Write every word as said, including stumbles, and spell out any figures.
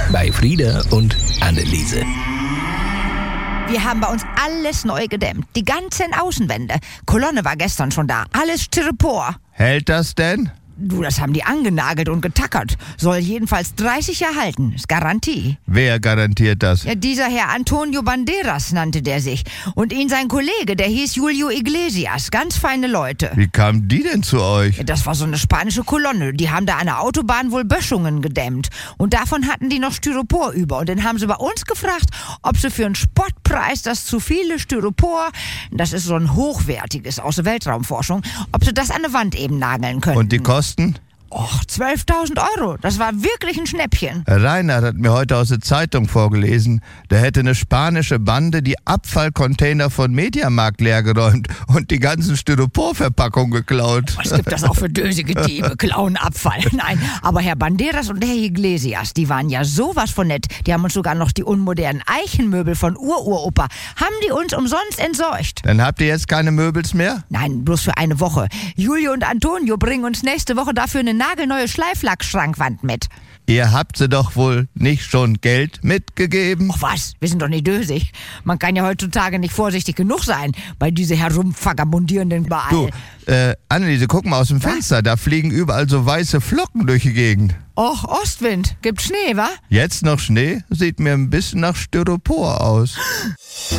bei Frieda und Anneliese. Wir haben bei uns alles neu gedämmt. Die ganzen Außenwände. Kolonne war gestern schon da. Alles Styropor. Hält das denn? Du, das haben die angenagelt und getackert. Soll jedenfalls dreißig Jahre halten. Ist Garantie. Wer garantiert das? Ja, dieser Herr Antonio Banderas nannte der sich. Und ihn sein Kollege, der hieß Julio Iglesias. Ganz feine Leute. Wie kamen die denn zu euch? Ja, das war so eine spanische Kolonne. Die haben da an der Autobahn wohl Böschungen gedämmt. Und davon hatten die noch Styropor über. Und dann haben sie bei uns gefragt, ob sie für einen Spottpreis das zu viele Styropor, das ist so ein hochwertiges aus der Weltraumforschung, ob sie das an der Wand eben nageln könnten. Und die Kosten? Och, zwölftausend Euro. Das war wirklich ein Schnäppchen. Herr Reinhardt hat mir heute aus der Zeitung vorgelesen, da hätte eine spanische Bande die Abfallcontainer von Mediamarkt leergeräumt und die ganzen Styroporverpackungen geklaut. Was gibt das auch für dösige Diebe? Klauen Abfall. Nein, aber Herr Banderas und Herr Iglesias, die waren ja sowas von nett. Die haben uns sogar noch die unmodernen Eichenmöbel von Ururopa, haben die uns umsonst entsorgt. Dann habt ihr jetzt keine Möbels mehr? Nein, bloß für eine Woche. Julio und Antonio bringen uns nächste Woche dafür eine nagelneue Schleiflackschrankwand mit. Ihr habt sie doch wohl nicht schon Geld mitgegeben? Och was, wir sind doch nicht dösig. Man kann ja heutzutage nicht vorsichtig genug sein bei diese herumvagabundierenden überall. Du, äh, Anneliese, guck mal aus dem Fenster, da fliegen überall so weiße Flocken durch die Gegend. Och, Ostwind, gibt Schnee, wa? Jetzt noch Schnee? Sieht mir ein bisschen nach Styropor aus.